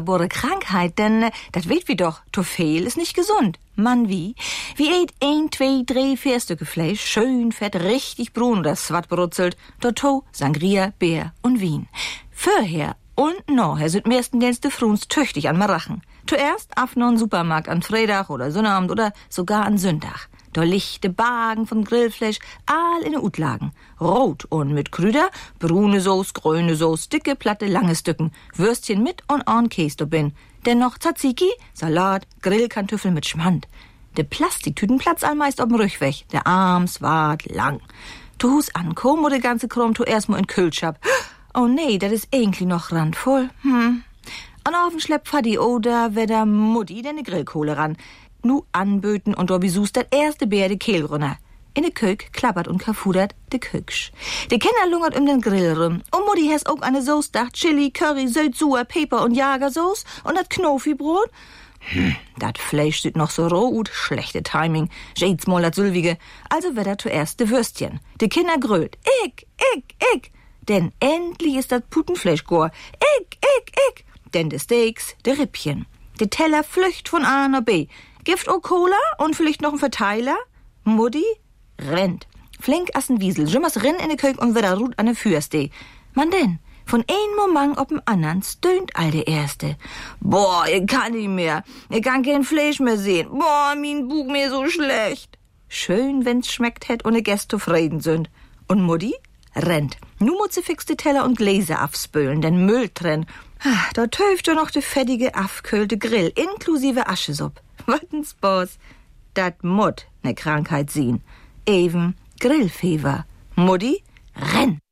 angeborene Krankheit, denn das weet wir doch, zu viel ist nicht gesund. Mann, wie? Wie eet 1, 2, 3, 4 Stücke Fleisch, schön fett, richtig brun oder swat brutzelt, dazu Sangria, Bier und Wien. Vorher und nachher sind meistens die Fruns tüchtig an Marachen. Zuerst auf noch Supermarkt an Freitag oder Sonnabend oder sogar an Sonntag. Da lichte Bagen von Grillfleisch, all in Utlagen. Rot und mit Krüder, brune Soße, grüne Soße, dicke, platte, lange Stücken, Würstchen mit und an Käse dabei. Dennoch Tzatziki, Salat, Grillkartoffeln mit Schmand. De Plastiktüten platzt allmeist ob'm Rückweg, der Arms ward lang. Tu hus ankommen, wo de ganze Kram tu erstmal in Kühlschab. Oh nee, das is eigentlich noch randvoll. An auf'n Schlepp Fadi oder weder Mutti denn de Grillkohle ran. Nu anböten und do besuchs dat erste Bär de Kehl runter. In de Kök klappert und kafudert de Köksch. De Kinder lungert den Grill rum. Und Mutti has auch eine Soße dacht, Chili, Curry, Süß-Sur, Peper und Jagersoße und dat Knofi-Brot. Dat Fleisch sieht noch so rot, schlechte Timing. Jedes Mal dat Sülwige. Also wird zuerst de Würstchen. De Kinder grölt. Ich. Denn endlich ist dat Putenfleisch gor. Ich. Denn de Steaks, de Rippchen. De Teller flücht von A nach B. Gift o Cola und vielleicht noch ein Verteiler? Mutti rennt. Flink assen Wiesel, jimmers rinn in de Kök und wieder ruht an de Fürste. Man denn, von ein Moment ob'm andern stöhnt all de Erste. Boah, ich kann nicht mehr. Ich kann kein Fleisch mehr sehen. Boah, mein Bug mir so schlecht. Schön, wenn's schmeckt hätt und de Gäste zufrieden sind. Und Mutti rennt. Nu muss sie fix de Teller und Gläser afspölen, den Müll trennen. Da töft doch noch de fettige, afköhlte Grill, inklusive Aschesupp. Was ein Spaß. Dat Mut ne Krankheit sehen. Even Grillfever. Mutti, renn!